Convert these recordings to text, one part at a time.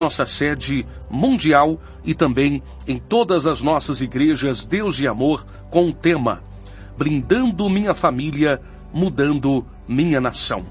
nossa sede mundial e também em todas as nossas igrejas Deus e Amor, com o tema Blindando Minha Família, Mudando Minha Nação.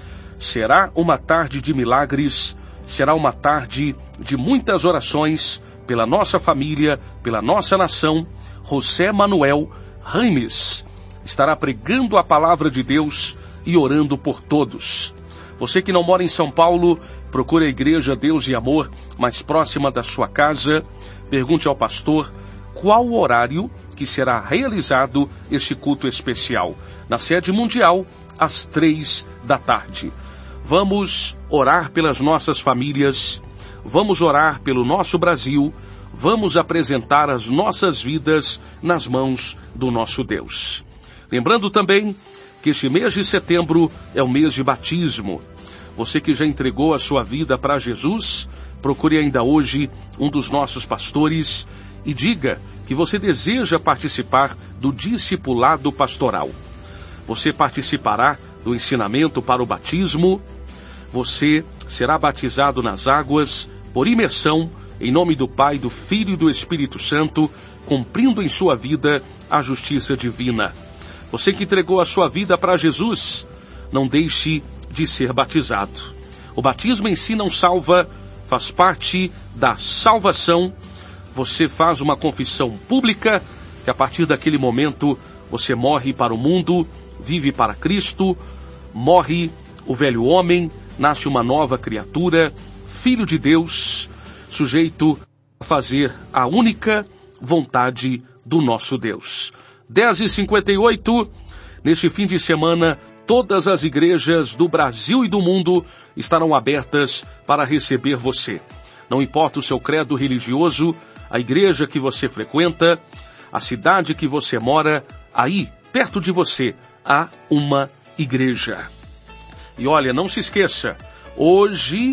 Será uma tarde de milagres, será uma tarde de muitas orações pela nossa família, pela nossa nação. José Manuel Raimes estará pregando a palavra de Deus e orando por todos. Você que não mora em São Paulo, procure a igreja Deus e Amor mais próxima da sua casa. Pergunte ao pastor qual o horário que será realizado este culto especial. Na sede mundial, às 3 da tarde. Vamos orar pelas nossas famílias, vamos orar pelo nosso Brasil, vamos apresentar as nossas vidas nas mãos do nosso Deus. Lembrando também que este mês de setembro é o mês de batismo. Você que já entregou a sua vida para Jesus, procure ainda hoje um dos nossos pastores e diga que você deseja participar do discipulado pastoral. Você participará do ensinamento para o batismo, você será batizado nas águas por imersão, em nome do Pai, do Filho e do Espírito Santo, cumprindo em sua vida a justiça divina. Você que entregou a sua vida para Jesus, não deixe de ser batizado. O batismo em si não salva, faz parte da salvação. Você faz uma confissão pública, que a partir daquele momento você morre para o mundo, vive para Cristo, morre o velho homem, nasce uma nova criatura, filho de Deus, sujeito a fazer a única vontade do nosso Deus. 10h58, neste fim de semana, todas as igrejas do Brasil e do mundo estarão abertas para receber você. Não importa o seu credo religioso, a igreja que você frequenta, a cidade que você mora, aí, perto de você, há uma igreja. E olha, não se esqueça, hoje,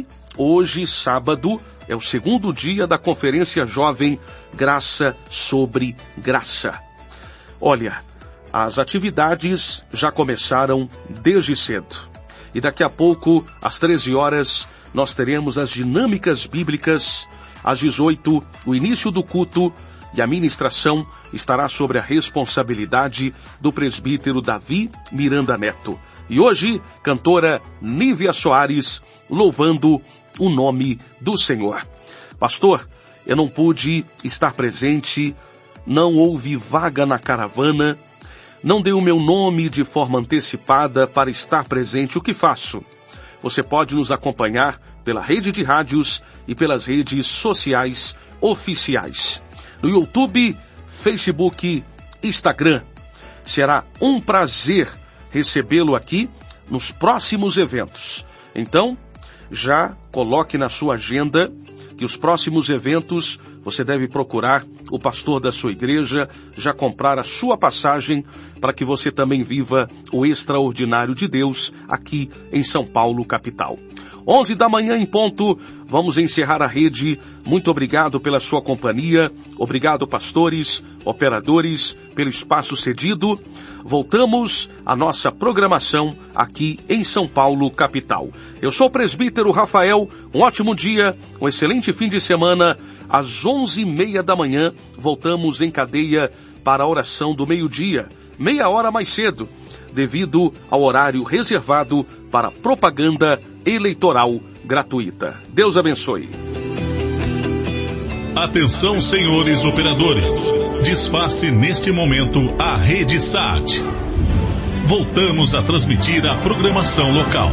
sábado, é o segundo dia da Conferência Jovem Graça sobre Graça. Olha, as atividades já começaram desde cedo. E daqui a pouco, às 13 horas, nós teremos as dinâmicas bíblicas. Às 18, o início do culto e a ministração estará sobre a responsabilidade do presbítero Davi Miranda Neto. E hoje, cantora Nívia Soares, louvando o nome do Senhor. Pastor, eu não pude estar presente, não houve vaga na caravana, não dei o meu nome de forma antecipada para estar presente. O que faço? Você pode nos acompanhar pela rede de rádios e pelas redes sociais oficiais. No YouTube, Facebook, Instagram. Será um prazer recebê-lo aqui nos próximos eventos. Então, já coloque na sua agenda que os próximos eventos você deve procurar o pastor da sua igreja, já comprar a sua passagem para que você também viva o extraordinário de Deus aqui em São Paulo, capital. 11 da manhã em ponto, vamos encerrar a rede. Muito obrigado pela sua companhia, obrigado pastores, operadores, pelo espaço cedido. Voltamos à nossa programação aqui em São Paulo, capital. Eu sou o presbítero Rafael, um ótimo dia, um excelente fim de semana. Às 11h30 da manhã, voltamos em cadeia para a oração do meio-dia, meia hora mais cedo, devido ao horário reservado para propaganda eleitoral gratuita. Deus abençoe. Atenção, senhores operadores. Desface neste momento a Rede SAT. Voltamos a transmitir a programação local.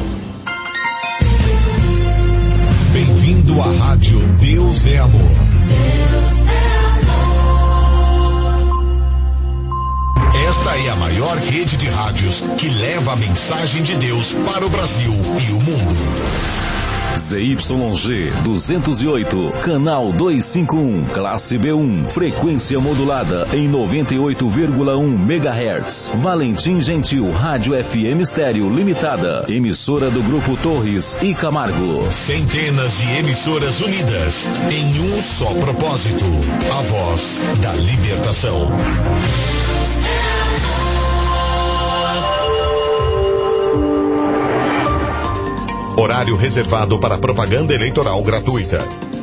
Bem-vindo à Rádio Deus é Amor. Esta é a maior rede de rádios que leva a mensagem de Deus para o Brasil e o mundo. ZYG 208, canal 251, classe B1, frequência modulada em 98,1 MHz. Valentim Gentil, Rádio FM Estéreo Limitada, emissora do Grupo Torres e Camargo. Centenas de emissoras unidas em um só propósito, a voz da libertação. Horário reservado para propaganda eleitoral gratuita.